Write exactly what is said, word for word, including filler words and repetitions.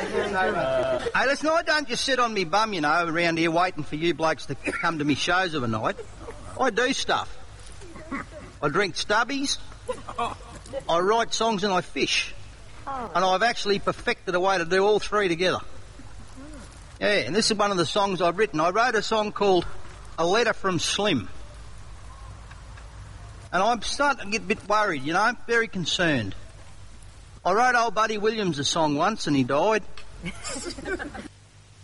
Hey, listen, I don't just sit on me bum, you know, around here waiting for you blokes to come to me shows of a night. I do stuff. I drink stubbies, I write songs and I fish. And I've actually perfected a way to do all three together. Yeah, and this is one of the songs I've written. I wrote a song called A Letter from Slim. And I'm starting to get a bit worried, you know, very concerned. I wrote old Buddy Williams a song once and he died.